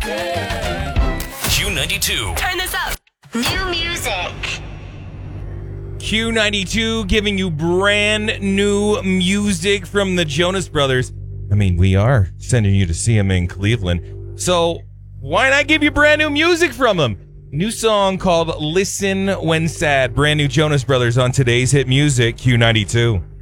Q92. Turn this up. New music. Q92 giving you brand new music from the Jonas Brothers. I mean, we are sending you to see them in Cleveland. So why not give you brand new music from them? New song called Listen When Sad. Brand new Jonas Brothers on today's hit music, Q92.